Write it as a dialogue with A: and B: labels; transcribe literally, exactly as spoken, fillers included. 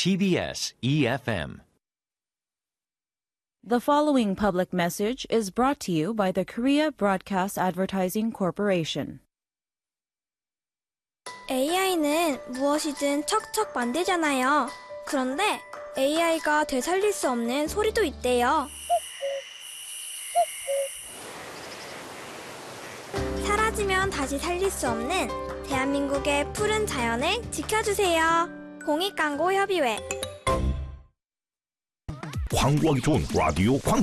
A: 티비에스 이에프엠.
B: The following public message is brought to you by the Korea Broadcast Advertising Corporation.
C: 에이아이는 무엇이든 척척 만들잖아요. 그런데 에이아이가 되살릴 수 없는 소리도 있대요. 사라지면 다시 살릴 수 없는 대한민국의 푸른 자연을 지켜주세요. 공익광고협의회.
D: 광고하기 좋은 라디오 광고.